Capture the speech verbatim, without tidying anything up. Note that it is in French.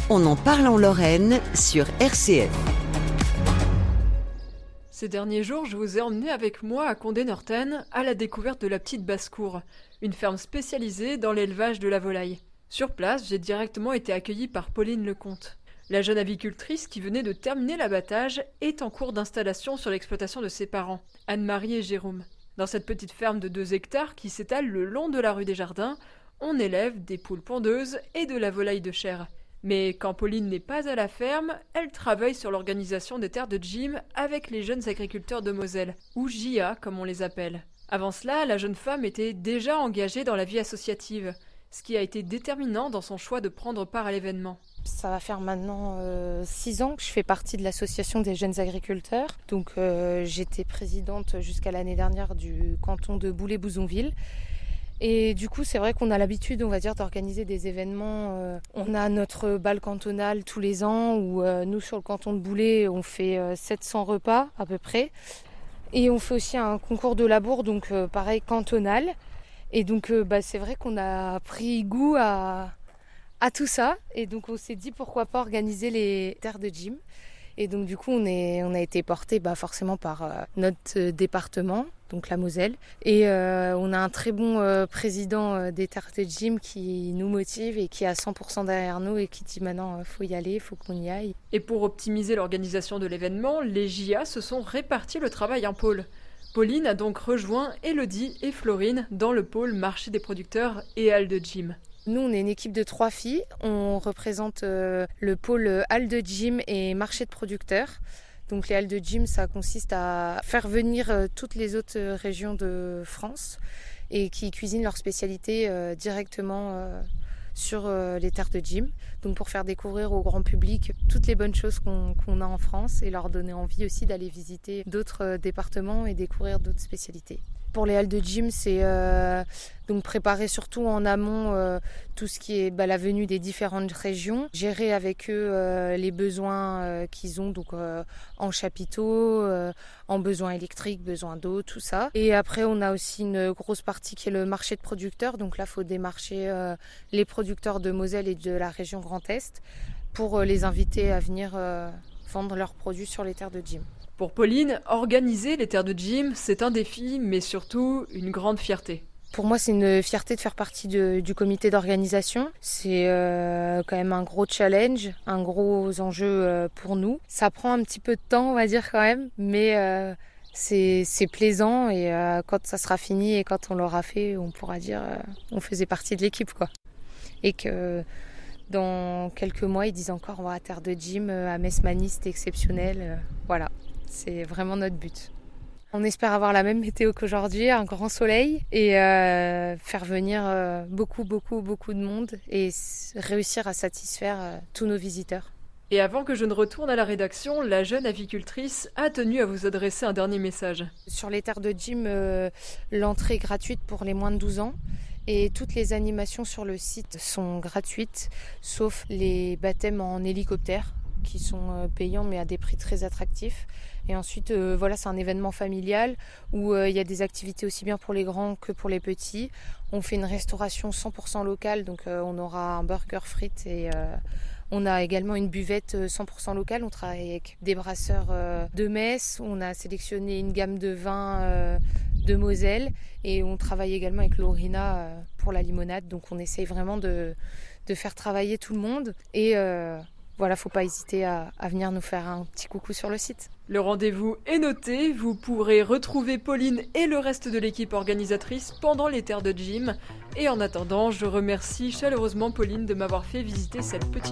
On en parle en Lorraine sur R C F. Ces derniers jours, je vous ai emmené avec moi à Condé-Norten à la découverte de la petite basse-cour, une ferme spécialisée dans l'élevage de la volaille. Sur place, j'ai directement été accueilli par Pauline Lecomte. La jeune avicultrice qui venait de terminer l'abattage est en cours d'installation sur l'exploitation de ses parents, Anne-Marie et Jérôme. Dans cette petite ferme de deux hectares qui s'étale le long de la rue des Jardins, on élève des poules pondeuses et de la volaille de chair. Mais quand Pauline n'est pas à la ferme, elle travaille sur l'organisation des terres de gym avec les jeunes agriculteurs de Moselle, ou J A comme on les appelle. Avant cela, la jeune femme était déjà engagée dans la vie associative, ce qui a été déterminant dans son choix de prendre part à l'événement. Ça va faire maintenant euh, six ans que je fais partie de l'association des jeunes agriculteurs. Donc euh, j'étais présidente jusqu'à l'année dernière du canton de Boulay-Bouzonville. Et du coup, c'est vrai qu'on a l'habitude, on va dire, d'organiser des événements. Euh, on a notre bal cantonal tous les ans où euh, nous, sur le canton de Boulay, on fait euh, sept cents repas à peu près. Et on fait aussi un concours de labour, donc euh, pareil, cantonal. Et donc, euh, bah, c'est vrai qu'on a pris goût à, à tout ça. Et donc, on s'est dit pourquoi pas organiser les terres de gym. Et donc, du coup, on, est, on a été porté bah, forcément par euh, notre département, donc la Moselle. Et euh, on a un très bon euh, président euh, des terres de gym qui nous motive et qui est à cent pour cent derrière nous et qui dit maintenant, il euh, faut y aller, il faut qu'on y aille. Et pour optimiser l'organisation de l'événement, les J A se sont répartis le travail en pôles. Pauline a donc rejoint Élodie et Florine dans le pôle marché des producteurs et halles de gym. Nous, on est une équipe de trois filles. On représente euh, le pôle halles de gym et marché de producteurs. Donc les halles de gym, ça consiste à faire venir euh, toutes les autres euh, régions de France et qui cuisinent leurs spécialités euh, directement euh, sur euh, les terres de gym. Donc pour faire découvrir au grand public toutes les bonnes choses qu'on, qu'on a en France et leur donner envie aussi d'aller visiter d'autres euh, départements et découvrir d'autres spécialités. Pour les halles de gym, c'est euh, donc préparer surtout en amont euh, tout ce qui est bah, la venue des différentes régions, gérer avec eux euh, les besoins euh, qu'ils ont donc euh, en chapiteaux, euh, en besoins électriques, besoins d'eau, tout ça. Et après, on a aussi une grosse partie qui est le marché de producteurs. Donc là, il faut démarcher euh, les producteurs de Moselle et de la région Grand Est pour euh, les inviter à venir euh, vendre leurs produits sur les terres de gym. Pour Pauline, organiser les terres de gym, c'est un défi, mais surtout une grande fierté. Pour moi, c'est une fierté de faire partie de, du comité d'organisation. C'est euh, quand même un gros challenge, un gros enjeu euh, pour nous. Ça prend un petit peu de temps, on va dire quand même, mais euh, c'est, c'est plaisant. Et euh, quand ça sera fini et quand on l'aura fait, on pourra dire euh, on faisait partie de l'équipe, quoi. Et que dans quelques mois, ils disent encore on va à terre de gym, à Metz-Manis, c'était exceptionnel. Euh, voilà. C'est vraiment notre but. On espère avoir la même météo qu'aujourd'hui, un grand soleil et euh, faire venir euh, beaucoup, beaucoup, beaucoup de monde et s- réussir à satisfaire euh, tous nos visiteurs. Et avant que je ne retourne à la rédaction, la jeune avicultrice a tenu à vous adresser un dernier message. Sur les terres de gym, euh, l'entrée est gratuite pour les moins de douze ans. Et toutes les animations sur le site sont gratuites, sauf les baptêmes en hélicoptère, qui sont euh, payants mais à des prix très attractifs. Et ensuite, euh, voilà, c'est un événement familial où euh, il y a des activités aussi bien pour les grands que pour les petits. On fait une restauration cent pour cent locale, donc euh, on aura un burger frites et euh, on a également une buvette cent pour cent locale. On travaille avec des brasseurs euh, de Metz, on a sélectionné une gamme de vins euh, de Moselle et on travaille également avec l'Orina euh, pour la limonade. Donc on essaye vraiment de, de faire travailler tout le monde et euh, voilà, faut pas hésiter à, à venir nous faire un petit coucou sur le site. Le rendez-vous est noté, vous pourrez retrouver Pauline et le reste de l'équipe organisatrice pendant les terres de gym. Et en attendant, je remercie chaleureusement Pauline de m'avoir fait visiter cette petite